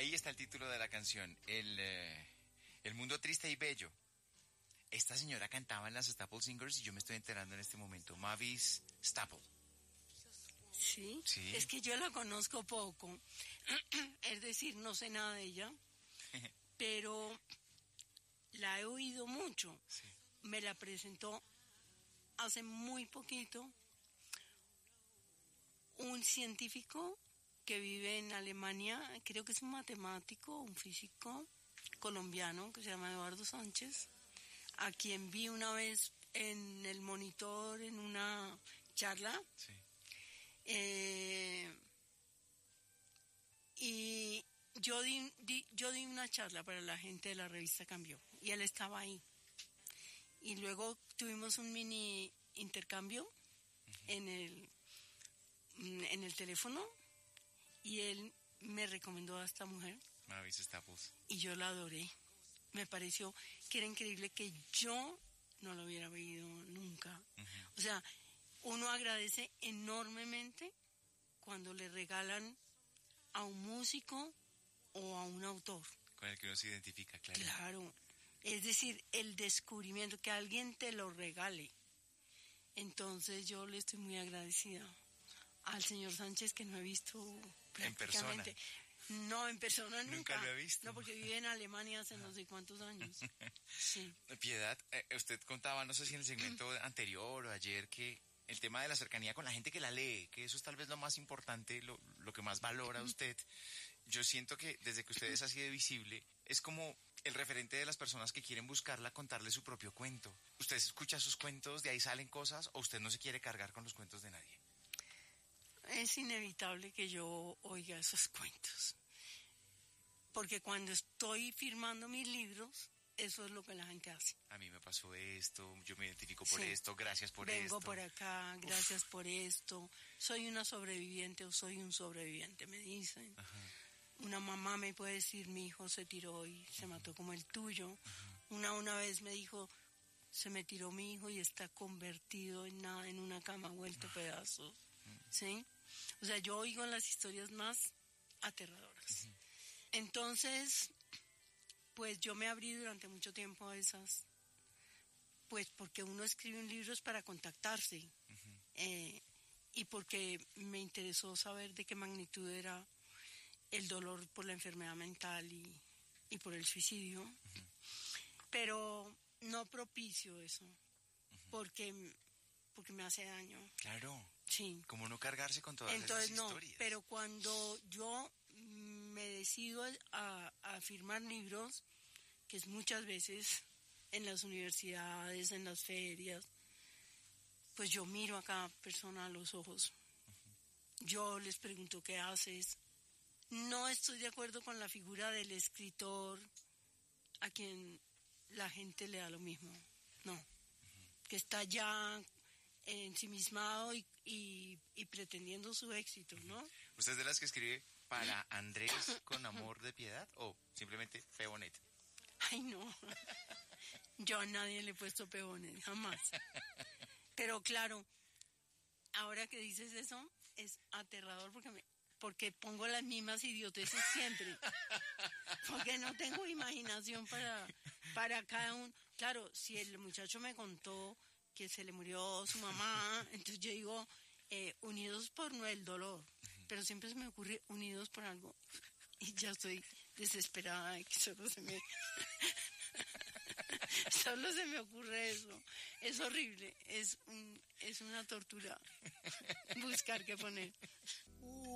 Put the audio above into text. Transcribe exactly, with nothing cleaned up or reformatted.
ahí está el título de la canción, el, eh, el mundo triste y bello. Esta señora cantaba en las Staple Singers y yo me estoy enterando en este momento, Mavis Staple. ¿Sí? Sí. Es que yo la conozco poco, es decir, no sé nada de ella, pero la he oído mucho. Sí. Me la presentó hace muy poquito un científico que vive en Alemania, creo que es un matemático, un físico colombiano que se llama Eduardo Sánchez, a quien vi una vez en el monitor en una charla. Sí. Eh, y yo di, di, yo di una charla para la gente de la revista Cambio y él estaba ahí. Y luego tuvimos un mini intercambio uh-huh. en el en el teléfono y él me recomendó a esta mujer. Mavis Staples. Y yo la adoré. Me pareció que era increíble que yo no lo hubiera oído nunca. Uh-huh. O sea, uno agradece enormemente cuando le regalan a un músico o a un autor. Con el que uno se identifica, claro. Claro. Es decir, el descubrimiento, que alguien te lo regale. Entonces yo le estoy muy agradecida al señor Sánchez, que no he visto en persona. No, en persona nunca. Nunca lo he visto. No, porque vive en Alemania hace no sé cuántos años. Sí. Piedad, eh, usted contaba, no sé si en el segmento anterior o ayer, que el tema de la cercanía con la gente que la lee, que eso es tal vez lo más importante, lo, lo que más valora usted. Yo siento que desde que usted es así de visible, es como el referente de las personas que quieren buscarla, contarle su propio cuento. ¿Usted escucha sus cuentos, de ahí salen cosas, o usted no se quiere cargar con los cuentos de nadie? Es inevitable que yo oiga esos cuentos. Porque cuando estoy firmando mis libros, eso es lo que la gente hace. A mí me pasó esto, yo me identifico por sí. esto, gracias por Vengo esto. Vengo por acá, gracias Uf. por esto. Soy una sobreviviente o soy un sobreviviente, me dicen. Ajá. Una mamá me puede decir, mi hijo se tiró y se uh-huh. mató como el tuyo. Uh-huh. Una una vez me dijo, se me tiró mi hijo y está convertido en nada, en una cama vuelto uh-huh. pedazos. Uh-huh. ¿Sí? O sea, yo oigo las historias más aterradoras. Uh-huh. Entonces, pues yo me abrí durante mucho tiempo a esas, pues porque uno escribe un libro es para contactarse, uh-huh. eh, y porque me interesó saber de qué magnitud era el dolor por la enfermedad mental y, y por el suicidio, uh-huh. pero no propicio eso, uh-huh. porque, porque me hace daño. Claro. Sí. Como no cargarse con todas Entonces, esas historias. No, pero cuando yo me decido a, a firmar libros, que es muchas veces en las universidades, en las ferias, pues yo miro a cada persona a los ojos. Uh-huh. Yo les pregunto, ¿qué haces? No estoy de acuerdo con la figura del escritor a quien la gente le da lo mismo. No. Uh-huh. Que está ya ensimismado y, y, y pretendiendo su éxito, ¿no? ¿Usted es de las que escribe para Andrés con amor de piedad o simplemente Pebonet? Ay, no. Yo a nadie le he puesto Pebonet, jamás. Pero claro, ahora que dices eso, es aterrador porque me, porque pongo las mismas idioteces siempre. Porque no tengo imaginación para, para cada uno. Claro, si el muchacho me contó que se le murió su mamá, entonces yo digo, eh, unidos por no el dolor, uh-huh. pero siempre se me ocurre unidos por algo, y ya estoy desesperada de que solo se me... solo se me ocurre eso, es horrible, es, un, es una tortura buscar qué poner.